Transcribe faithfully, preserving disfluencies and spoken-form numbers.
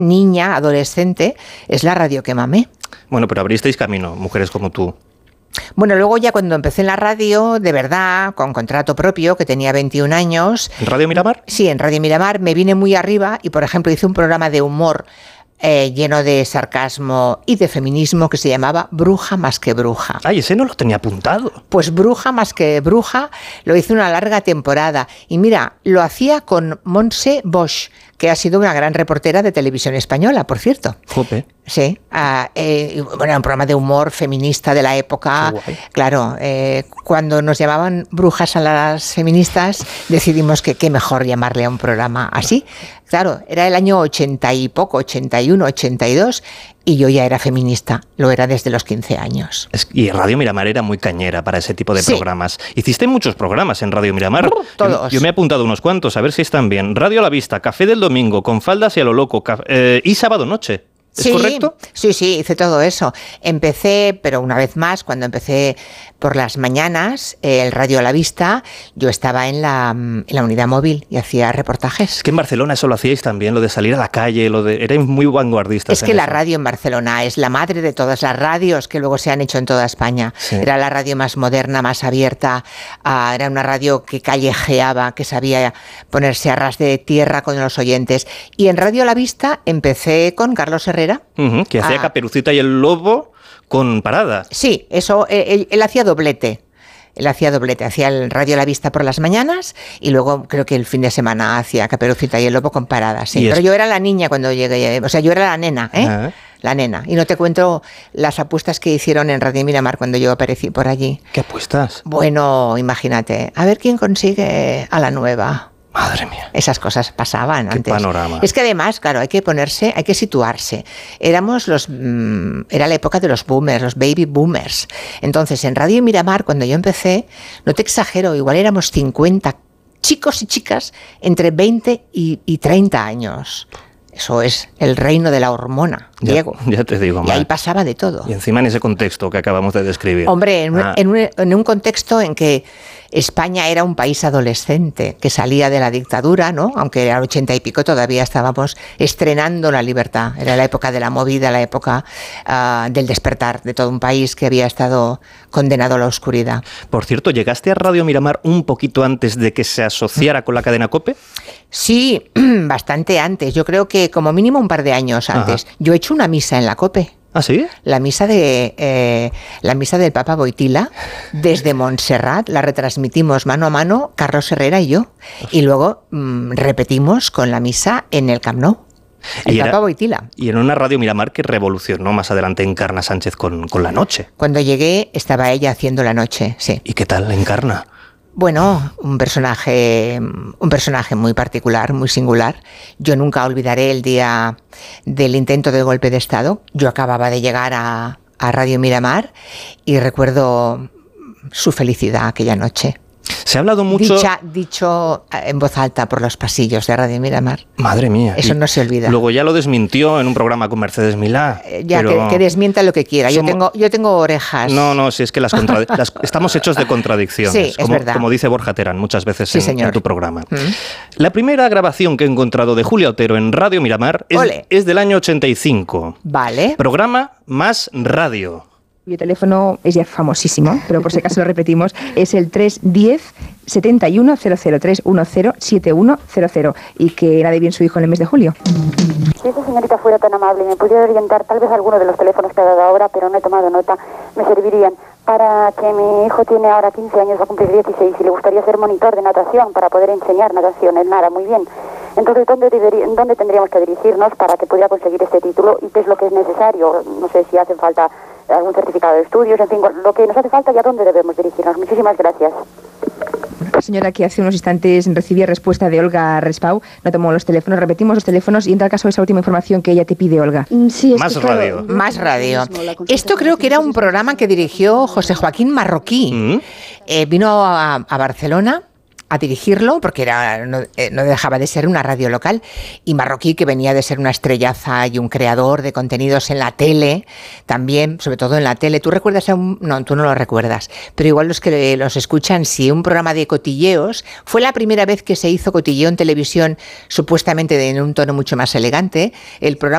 niña, adolescente, es la radio que mamé. Bueno, pero abristeis camino, mujeres como tú. Bueno, luego ya cuando empecé en la radio, de verdad, con contrato propio, que tenía veintiún años... ¿En Radio Miramar? Sí, en Radio Miramar, me vine muy arriba y, por ejemplo, hice un programa de humor eh, lleno de sarcasmo y de feminismo que se llamaba Bruja más que bruja. Ay, ese no lo tenía apuntado. Pues Bruja más que bruja lo hice una larga temporada. Y mira, lo hacía con Montse Bosch, que ha sido una gran reportera de televisión española, por cierto. Jope. Sí, uh, eh, bueno, un programa de humor feminista de la época. Claro, eh, cuando nos llamaban brujas a las feministas, decidimos que qué mejor llamarle a un programa así. Claro, era el año ochenta y poco, ochenta y uno, ochenta y dos, y yo ya era feminista, lo era desde los quince años. Es, y Radio Miramar era muy cañera para ese tipo de sí. programas. Hiciste muchos programas en Radio Miramar. Uh, todos. Yo, yo me he apuntado unos cuantos, a ver si están bien. Radio a la Vista, Café del Domingo, Con Faldas y a lo Loco, eh, y Sábado Noche. ¿Es sí, correcto? Sí, sí, hice todo eso. Empecé, pero una vez más, cuando empecé por las mañanas, eh, el Radio a la Vista, yo estaba en la, en la unidad móvil y hacía reportajes. Es que en Barcelona eso lo hacíais también, lo de salir a la calle, lo de erais muy vanguardistas. Es que la eso. radio en Barcelona es la madre de todas las radios que luego se han hecho en toda España. Sí. Era la radio más moderna, más abierta, uh, era una radio que callejeaba, que sabía ponerse a ras de tierra con los oyentes. Y en Radio a la Vista empecé con Carlos Herrera. Uh-huh, que hacía ah. Caperucita y el Lobo con Parada. Sí, eso, él, él hacía doblete. Él hacía doblete, hacía el Radio a la Vista por las mañanas y luego creo que el fin de semana hacía Caperucita y el Lobo con Parada, sí. Pero es... yo era la niña cuando llegué, o sea, yo era la nena, ¿eh? Uh-huh. La nena. Y no te cuento las apuestas que hicieron en Radio Miramar cuando yo aparecí por allí. ¿Qué apuestas? Bueno, imagínate, a ver quién consigue a la nueva. Madre mía. Esas cosas pasaban Qué antes. Panorama. Es que además, claro, hay que ponerse, hay que situarse. Éramos los, mmm, era la época de los boomers, los baby boomers. Entonces, en Radio Miramar, cuando yo empecé, no te exagero, igual éramos cincuenta chicos y chicas entre veinte y, y treinta años. Eso es el reino de la hormona, ya, Diego. Ya te digo, y ahí pasaba de todo. Y encima en ese contexto que acabamos de describir. Hombre, en, ah. en, un, en un contexto en que España era un país adolescente que salía de la dictadura, ¿no? Aunque era ochenta y pico, todavía estábamos estrenando la libertad. Era la época de la movida, la época uh, del despertar de todo un país que había estado condenado a la oscuridad. Por cierto, ¿llegaste a Radio Miramar un poquito antes de que se asociara con la cadena COPE? Sí, bastante antes. Yo creo que como mínimo un par de años antes. Ajá. Yo he hecho una misa en la COPE. ¿Ah, sí? La misa de eh, la misa del Papa Boitila desde Montserrat la retransmitimos mano a mano Carlos Herrera y yo. Y luego mmm, repetimos con la misa en el Camp Nou. El y Papa era, Boitila. Y en una Radio Miramar que revolucionó más adelante Encarna Sánchez con, con La Noche. Cuando llegué estaba ella haciendo La Noche, sí. ¿Y qué tal Encarna? Bueno, un personaje, un personaje muy particular, muy singular. Yo nunca olvidaré el día del intento de golpe de Estado. Yo acababa de llegar a, a Radio Miramar y recuerdo su felicidad aquella noche. Se ha hablado mucho... Dicha, dicho en voz alta por los pasillos de Radio Miramar. Madre mía. Eso no se olvida. Luego ya lo desmintió en un programa con Mercedes Milá. Eh, ya, pero... que, que desmienta lo que quiera. Somos... Yo tengo, yo tengo orejas. No, no, si es que las, contra... las estamos hechos de contradicciones. Sí, es como, verdad. Como dice Borja Terán muchas veces sí, en, en tu programa. ¿Mm? La primera grabación que he encontrado de Julia Otero en Radio Miramar es, es del año ochenta y cinco. Vale. Programa Más Radio. Mi teléfono es ya famosísimo, pero por si acaso lo repetimos, es el tres uno cero, setenta y uno, cero cero tres uno cero siete uno cero cero y que nadie bien su hijo en el mes de julio. Si esa señorita fuera tan amable y me pudiera orientar, tal vez alguno de los teléfonos que ha dado ahora, pero no he tomado nota, me servirían para que mi hijo tiene ahora quince años, va a cumplir dieciséis y le gustaría ser monitor de natación para poder enseñar natación. Él nada muy bien. Entonces, ¿dónde, debería, ¿dónde tendríamos que dirigirnos para que pudiera conseguir este título y qué es lo que es necesario? No sé si hace falta algún certificado de estudios, en fin, lo que nos hace falta y a dónde debemos dirigirnos. Muchísimas gracias. La señora que hace unos instantes recibía respuesta de Olga Respau, no tomó los teléfonos, repetimos los teléfonos y entra al caso esa última información que ella te pide, Olga. Sí, es Más que, radio. Claro, Más radio. Esto creo que era un programa que dirigió José Joaquín Marroquí. ¿Mm? Eh, vino a, a Barcelona a dirigirlo, porque era, no, eh, no dejaba de ser una radio local, y Marroquí, que venía de ser una estrellaza y un creador de contenidos en la tele, también, sobre todo en la tele. ¿Tú recuerdas a un...? No, tú no lo recuerdas, pero igual los que los escuchan, sí, un programa de cotilleos. Fue la primera vez que se hizo cotilleo en televisión, supuestamente en un tono mucho más elegante. El programa